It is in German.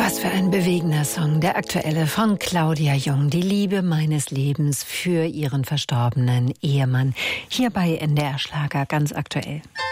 Was für ein bewegender Song, der aktuelle von Claudia Jung, die Liebe meines Lebens für ihren verstorbenen Ehemann, hier bei NDR Schlager ganz aktuell.